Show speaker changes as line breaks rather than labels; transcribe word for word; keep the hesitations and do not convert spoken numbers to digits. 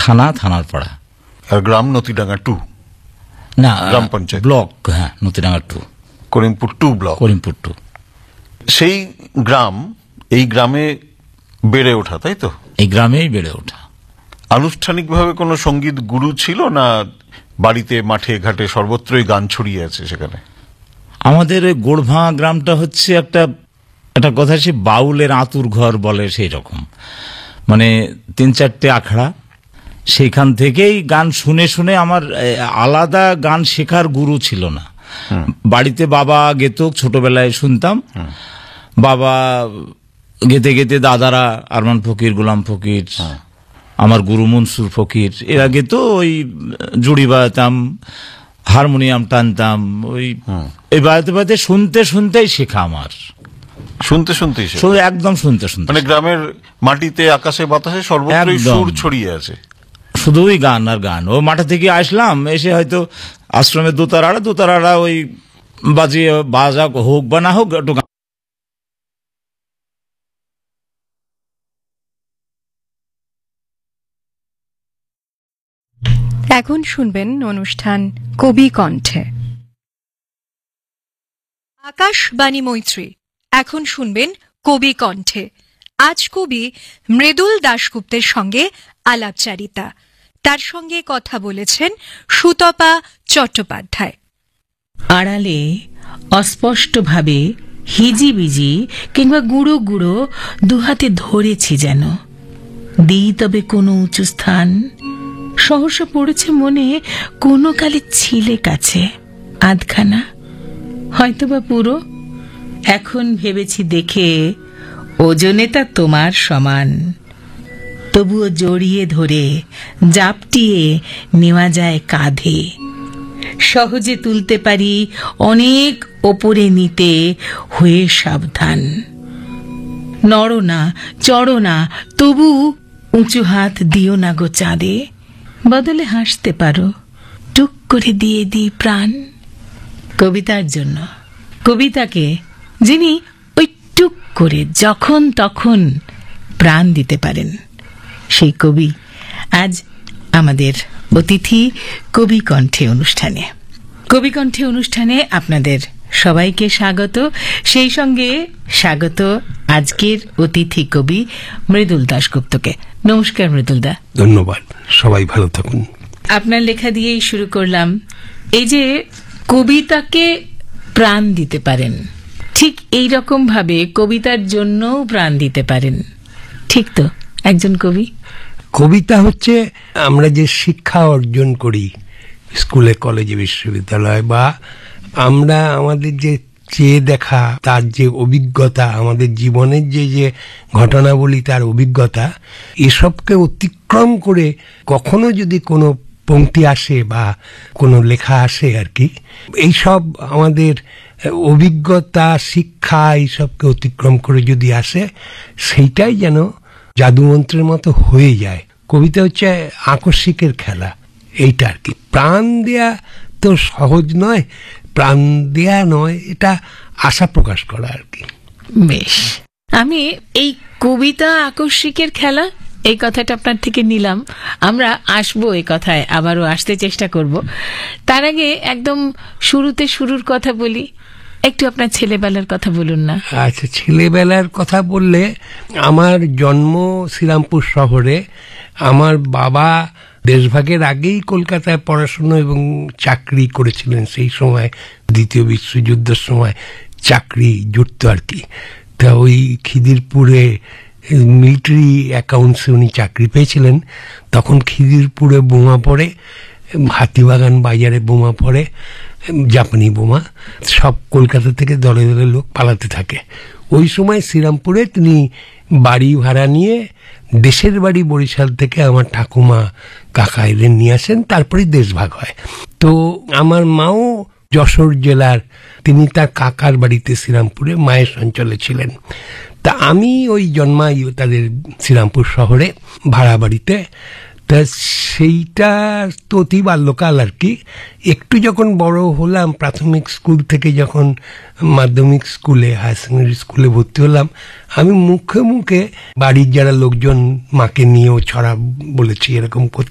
থানা থানার পাড়া।
আর গ্রাম নতিডাঙ্গা টু?
না,
গ্রাম পঞ্চায়েত
ব্লক, হ্যাঁ Natidanga two,
Karimpur two block.
Karimpur two.
সেই গ্রাম, এই গ্রামে বেড়ে ওঠা, তাই তো?
এই গ্রামেই বেড়ে ওঠা।
আনুষ্ঠানিকভাবে কোনো সঙ্গীত গুরু ছিল না? বাড়িতে মাঠে ঘাটে সর্বত্রই গান ছড়িয়ে আছে সেখানে?
আমাদের ওই গোড়ভাঙা গ্রামটা হচ্ছে একটা একটা কথা, সে বাউলের আতুর ঘর বলে সেই রকম, মানে তিন চারটে আখড়া, সেইখান থেকেই গান শুনে শুনে আমার আলাদা গান শেখার গুরু ছিল না। বাড়িতে বাবা গেত, ছোটবেলায় শুনতাম, বাবা গেতে গেতে দাদারা আরমান ফকির, গোলাম ফকির, আমার গুরু মনসুর ফকির, এরা গেত, ওই জুড়ি বাজাতাম, হারমোনিয়াম টানতাম, ওই এই বাজাতে বাজাতে শুনতে শুনতেই শেখা আমার।
শুনতে শুনতেই
একদম শুনতে শুনতে,
মানে গ্রামের মাটিতে আকাশে বাতাসে সর্বত্রই সুর ছড়িয়ে আছে,
শুধুই গান আর গান। ও মাঠে থেকে আসলাম, এসে হয়তো আশ্রমের দোতারাড়া দোতারাড়া ওই বাজিয়ে, বাজা হোক বা না হোক একটু।
এখন শুনবেন অনুষ্ঠান কবি কণ্ঠে। আকাশবাণী মৈত্রী, এখন শুনবেন কবি কণ্ঠে। আজ কবি মৃদুল দাশগুপ্তের সঙ্গে আলাপচারিতা। তার সঙ্গে কথা বলেছেন সুতপা চট্টোপাধ্যায়।
আড়ালে অস্পষ্টভাবে হিজিবিজি কিংবা গুঁড়ো গুঁড়ো দুহাতে ধরেছি যেন, দিই তবে কোনো উঁচু স্থান, সহসা পড়েছে মনে কোনো কালে ছিলে কাছে আধখানা, হয়তোবা পুরো। এখন ভেবেছি দেখে ওজনে তা তোমার সমান, তবুও জড়িয়ে ধরে জাপটিয়ে নেওয়া যায় কাঁধে, সহজে তুলতে পারি অনেক ওপরে নিতে হয়ে সাবধান। নড়ো না, চড়ো না, তবু উঁচু হাত দিও না গো চাঁদে, বদলে হাসতে পারো, টুক করে দিয়ে দিই প্রাণ। কবিতার জন্য, কবিতাকে যিনি ওই টুক করে যখন তখন প্রাণ দিতে পারেন, সেই কবি আজ আমাদের অতিথি কবি কণ্ঠে অনুষ্ঠানে। কবি কণ্ঠে অনুষ্ঠানে আপনাদের সবাইকে স্বাগত, সেই সঙ্গে স্বাগত আজকের অতিথি কবি মৃদুল দাশগুপ্তকে। নমস্কার মৃদুল দা।
ধন্যবাদ, সবাই ভালো থাকুন।
আপনার লেখা দিয়েই শুরু করলাম। এই যে কবিতাকে প্রাণ দিতে পারেন, ঠিক এই রকম ভাবে কবিতার জন্যও প্রাণ দিতে পারেন, ঠিক তো? একজন কবি,
কবিতা হচ্ছে আমরা যে শিক্ষা অর্জন করি স্কুলে, কলেজে, বিশ্ববিদ্যালয়, বা আমরা আমাদের যে চেয়ে দেখা, তার যে অভিজ্ঞতা, আমাদের জীবনের যে যে ঘটনাবলী, তার অভিজ্ঞতা, এসবকে অতিক্রম করে কখনো যদি কোনো পংক্তি আসে বা কোনো লেখা আসে আর কি, এইসব আমাদের অভিজ্ঞতা, শিক্ষা, এইসবকে অতিক্রম করে যদি আসে, সেইটাই যেন জাদুমন্ত্রের মতো হয়ে যায়। কবিতা হচ্ছে আকস্মিকের খেলা, এইটা আর কি। প্রাণ দেয়া তো সহজ নয়, প্রাণ দেয়া নয়, এটা আশা প্রকাশ করা আর কি।
বেশ, আমি এই কবিতা আকস্মিকের খেলা, এই কথাটা আপনার থেকে নিলাম। আমরা আসবো এই কথায়, আবারও আসতে চেষ্টা করব। তার আগে একদম শুরুতে শুরুর কথা বলি, একটু আপনার ছেলেবেলার কথা বলুন না।
আচ্ছা, ছেলেবেলার কথা বললে, আমার জন্ম শ্রীরামপুর শহরে। আমার বাবা দেশভাগের আগেই কলকাতায় পড়াশোনা এবং চাকরি করেছিলেন। সেই সময় দ্বিতীয় বিশ্বযুদ্ধের সময় চাকরি জুটত আর কি। তা ওই খিদিরপুরে মিলিটারি অ্যাকাউন্টসে উনি চাকরি পেয়েছিলেন। তখন খিদিরপুরে বোমা পড়ে, হাতিবাগান বাজারে বোমা পড়ে, জাপানি বোমা, সব কলকাতা থেকে দলে দলে লোক পালাতে থাকে। ওই সময় শ্রীরামপুরে তিনি বাড়ি ভাড়া নিয়ে দেশের বাড়ি বরিশাল থেকে আমার ঠাকুমা কাকা এদের নিয়ে আসেন, তারপরে দেশভাগ হয়। তো আমার মাও যশোর জেলার, তিনি তার কাকার বাড়িতে শ্রীরামপুরে মায়ের অঞ্চলে ছিলেন। তা আমি ওই জন্মাই তাদের শ্রীরামপুর শহরে ভাড়া বাড়িতে। তা সেইটা তো অতি বাল্যকাল আর কি। একটু যখন বড় হলাম, প্রাথমিক স্কুল থেকে যখন মাধ্যমিক স্কুলে, হায়ার সেকেন্ডারি স্কুলে ভর্তি হলাম, আমি মুখে মুখে বাড়ির যারা লোকজন, মাকে নিয়েও ছড়া বলেছি, এরকম